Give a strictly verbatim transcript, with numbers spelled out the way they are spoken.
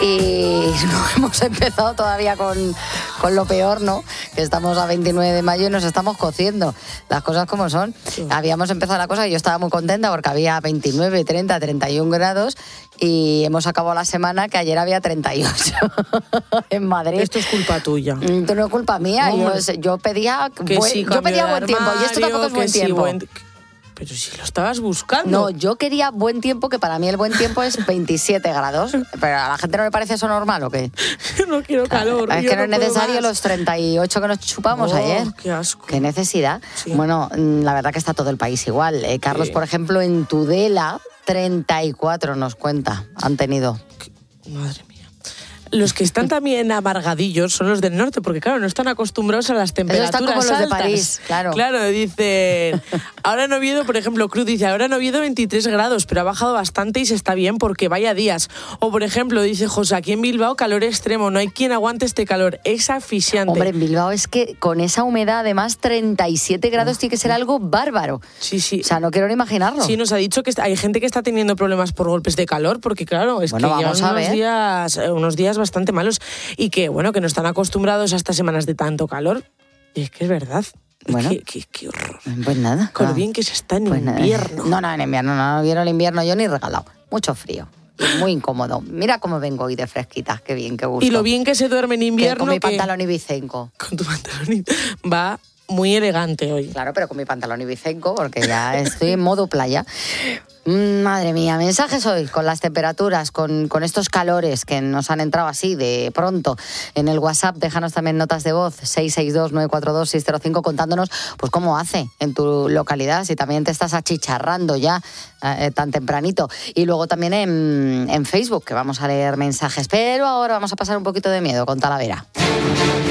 y no hemos empezado todavía con, con lo peor, ¿no? Que estamos a veintinueve de mayo y nos estamos cociendo. Las cosas como son. Sí. Habíamos empezado la cosa y yo estaba muy contenta porque había veintinueve, treinta, treinta y un grados y hemos acabado la semana que ayer había treinta y ocho en Madrid. Esto es culpa tuya. Esto no es culpa mía. Yo, yo pedía, que buen, sí, yo pedía buen armario, tiempo y esto tampoco es buen sí, tiempo. Buen... Pero si lo estabas buscando. No, yo quería buen tiempo, que para mí el buen tiempo es veintisiete grados. Pero a la gente no le parece eso normal, ¿o qué? Yo no quiero calor. Es que no, no es necesario los treinta y ocho que nos chupamos oh, ayer. Qué asco. Qué necesidad. Sí. Bueno, la verdad que está todo el país igual. Eh, Carlos, sí. por ejemplo, en Tudela, treinta y cuatro nos cuenta, han tenido. Madre mía. Los que están también amargadillos son los del norte, porque claro, no están acostumbrados a las temperaturas Eso está como los altas. de París, claro. Claro, dicen, ahora en Oviedo, por ejemplo, Cruz dice, ahora en Oviedo veintitrés grados, pero ha bajado bastante y se está bien porque vaya días. O por ejemplo, dice José, aquí en Bilbao calor extremo, no hay quien aguante este calor, es asfixiante. Hombre, en Bilbao es que con esa humedad, además, treinta y siete grados tiene que ser algo bárbaro. Sí, sí. O sea, no quiero ni imaginarlo. Sí, nos ha dicho que hay gente que está teniendo problemas por golpes de calor, porque claro, es bueno, que vamos llevan a unos ver. días, unos días bastante malos. Y que, bueno, que no están acostumbrados a estas semanas de tanto calor. Y es que es verdad. Bueno, qué, qué, qué horror. Pues nada. Con no. bien que se está en pues invierno. No, no, en invierno, no, no vieron el invierno yo ni regalado. Mucho frío. Muy incómodo. Mira cómo vengo hoy de fresquita. Qué bien, qué gusto. Y lo bien que se duerme en invierno. Que con mi que... pantalón ibicenco. Con tu pantalón va muy elegante hoy. Claro, pero con mi pantalón ibicenco porque ya estoy en modo playa. Madre mía, mensajes hoy con las temperaturas, con, con estos calores que nos han entrado así de pronto. En el WhatsApp, déjanos también notas de voz, seis seis dos, nueve cuatro dos, seis cero cinco, contándonos pues cómo hace en tu localidad, si también te estás achicharrando ya eh, tan tempranito. Y luego también en, en Facebook, que vamos a leer mensajes. Pero ahora vamos a pasar un poquito de miedo con Talavera.